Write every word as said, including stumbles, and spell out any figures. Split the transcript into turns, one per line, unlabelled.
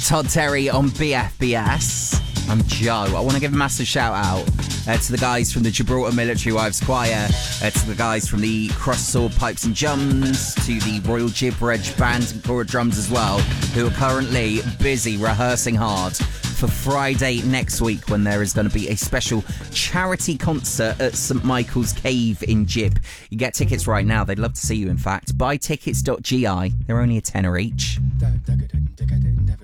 Todd Terry on B F B S. I'm Joe. I want to give a massive shout out uh, to the guys from the Gibraltar Military Wives Choir, uh, to the guys from the Cross Sword Pipes and Drums, to the Royal Gibberidge Band and Cora Drums as well, who are currently busy rehearsing hard for Friday next week, when there is going to be a special charity concert at St Michael's Cave in Gib. You get tickets right now. They'd love to see you, in fact. buy tickets dot g i. They're only a tenner each.